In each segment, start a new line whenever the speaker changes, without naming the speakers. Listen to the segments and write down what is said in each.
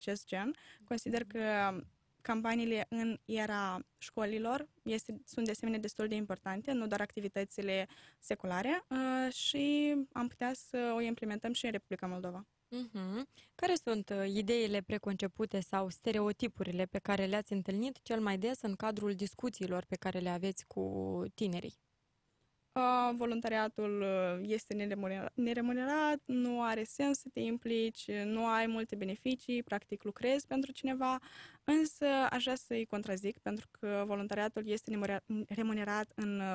acest gen. Consider că campaniile în era școlilor sunt de asemenea destul de importante, nu doar activitățile seculare, și am putea să o implementăm și în Republica Moldova.
Care sunt ideile preconcepute sau stereotipurile pe care le-ați întâlnit cel mai des în cadrul discuțiilor pe care le aveți cu tinerii?
Voluntariatul este neremunerat, nu are sens să te implici, nu ai multe beneficii, practic lucrezi pentru cineva, însă aș vrea să-i contrazic pentru că voluntariatul este remunerat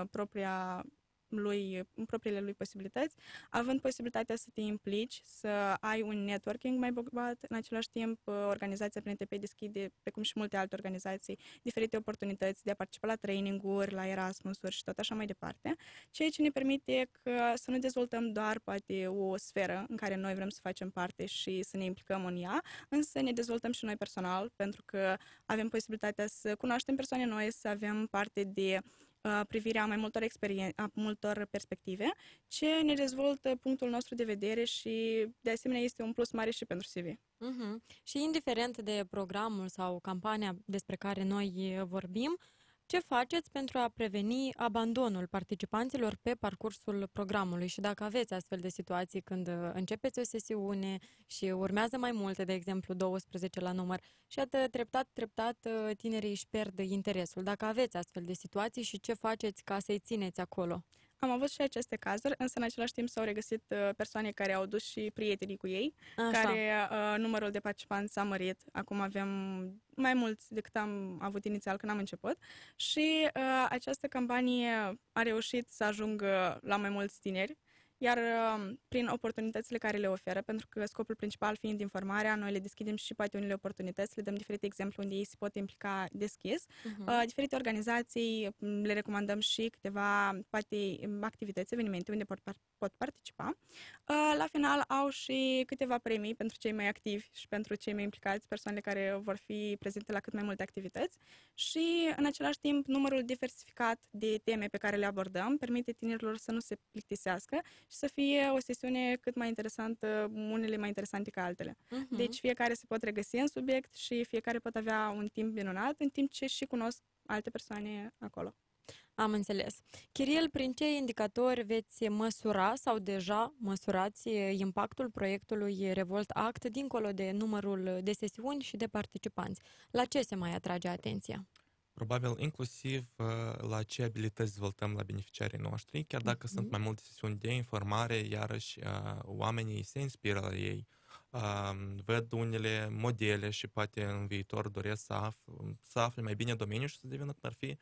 în propriile lui posibilități, având posibilitatea să te implici, să ai un networking mai bogat. În același timp, organizația PNTP deschide, precum și multe alte organizații, diferite oportunități de a participa la training-uri, la Erasmus-uri și tot așa mai departe, ceea ce ne permite să nu dezvoltăm doar poate o sferă în care noi vrem să facem parte și să ne implicăm în ea, însă ne dezvoltăm și noi personal, pentru că avem posibilitatea să cunoaștem persoane noi, să avem parte de privirea mai multor a multor perspective, ce ne dezvoltă punctul nostru de vedere și, de asemenea, este un plus mare și pentru CV.
Și indiferent de programul sau campania despre care noi vorbim, ce faceți pentru a preveni abandonul participanților pe parcursul programului? Și dacă aveți astfel de situații când începeți o sesiune și urmează mai multe, de exemplu 12 la număr, și atât treptat tinerii își pierd interesul. Dacă aveți astfel de situații și ce faceți ca să-i țineți acolo?
Am avut și aceste cazuri, însă în același timp s-au regăsit persoane care au dus și prietenii cu ei,
Așa.
care numărul de participanți s-a mărit. Acum avem mai mulți decât am avut inițial când am început și această campanie a reușit să ajungă la mai mulți tineri, iar prin oportunitățile care le oferă, pentru că scopul principal fiind informarea, noi le deschidem și poate unele oportunități, le dăm diferite exemple unde ei se pot implica deschis. Diferite organizații le recomandăm și câteva poate activități, evenimente unde pot participa. La final au și câteva premii pentru cei mai activi și pentru cei mai implicați, persoanele care vor fi prezente la cât mai multe activități și în același timp numărul diversificat de teme pe care le abordăm permite tinerilor să nu se plictisească și să fie o sesiune cât mai interesantă, unele mai interesante ca altele. Deci fiecare se pot regăsi în subiect și fiecare pot avea un timp minunat, în timp ce și cunosc alte persoane acolo.
Am înțeles. Chiriel, prin ce indicatori veți măsura sau deja măsurați impactul proiectului Revolt Act dincolo de numărul de sesiuni și de participanți? La ce se mai atrage atenția?
Probabil inclusiv la ce abilități dezvoltăm la beneficiarii noștri, chiar dacă sunt mai multe sesiuni de informare, iarăși oamenii se inspiră la ei, văd unele modele și poate în viitor doresc să afle mai bine domeniul și să devină cum ar fi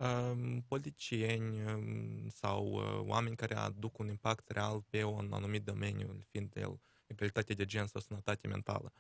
politicieni sau oameni care aduc un impact real pe un anumit domeniu, fiind el egalitatea de gen sau sănătate mentală.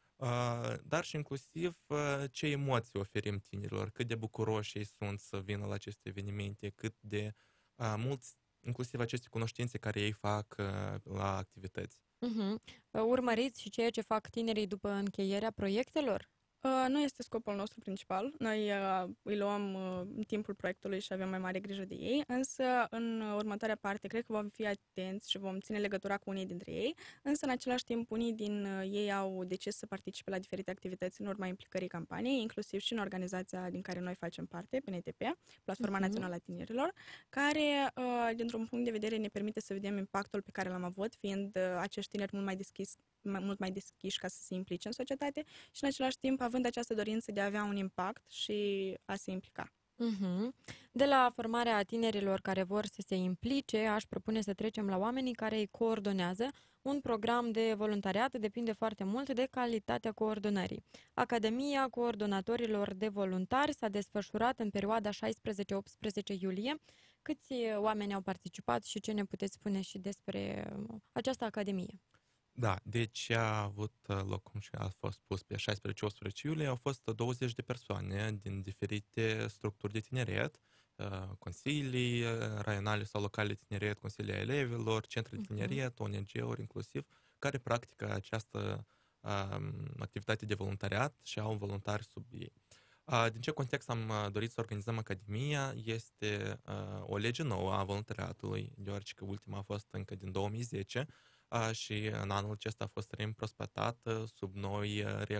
Dar și inclusiv ce emoții oferim tinerilor, cât de bucuroși ei sunt să vină la aceste evenimente, cât de mulți, inclusiv aceste cunoștințe care ei fac la activități.
Urmăriți și ceea ce fac tinerii după încheierea proiectelor?
Nu este scopul nostru principal. Noi îi luăm în timpul proiectului și avem mai mare grijă de ei, însă în următoarea parte cred că vom fi atenți și vom ține legătura cu unii dintre ei, însă în același timp unii din ei au decis să participe la diferite activități în urma implicării campaniei, inclusiv și în organizația din care noi facem parte, PNTP, Platforma Națională a Tinerilor, care, dintr-un punct de vedere, ne permite să vedem impactul pe care l-am avut, fiind acești tineri mult mai deschiși ca să se implice în societate și în același timp având această dorință de a avea un impact și a se implica.
De la formarea tinerilor care vor să se implice, aș propune să trecem la oamenii care îi coordonează. Un program de voluntariat depinde foarte mult de calitatea coordonării. Academia Coordonatorilor de Voluntari s-a desfășurat în perioada 16-18 iulie. Câți oameni au participat și ce ne puteți spune și despre această academie?
Da, deci a avut loc, cum și a fost spus, pe 16-18 iulie, au fost 20 de persoane din diferite structuri de tineret, consilii raionale sau locale de tineret, consilii a elevilor, centre de tineret, ONG-uri inclusiv, care practică această activitate de voluntariat și au voluntari sub ei. Din ce context am dorit să organizăm Academia este o lege nouă a voluntariatului, deoarece că ultima a fost încă din 2010, și în anul acesta a fost reîmprospătată sub noi reguli